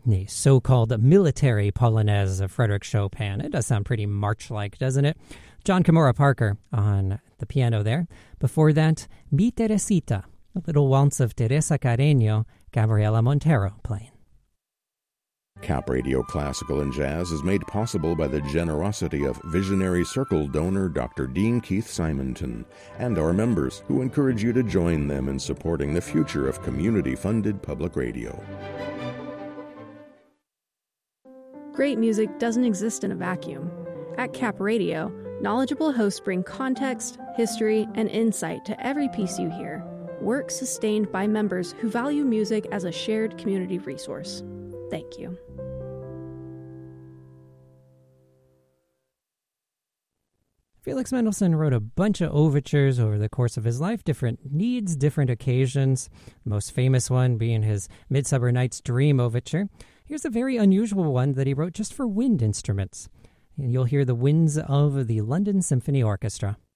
The so-called military Polonaise of Frédéric Chopin. It does sound pretty march-like, doesn't it? John Kimura Parker on the piano there. Before that, Mi Teresita, a little waltz of Teresa Carreño, Gabriela Montero playing. Cap Radio Classical and Jazz is made possible by the generosity of Visionary Circle donor Dr. Dean Keith Simonton and our members, who encourage you to join them in supporting the future of community-funded public radio. Great music doesn't exist in a vacuum. At Cap Radio, knowledgeable hosts bring context, history, and insight to every piece you hear. Work sustained by members who value music as a shared community resource. Thank you. Felix Mendelssohn wrote a bunch of overtures over the course of his life, different needs, different occasions, the most famous one being his Midsummer Night's Dream overture. Here's a very unusual one that he wrote just for wind instruments. And you'll hear the winds of the London Symphony Orchestra.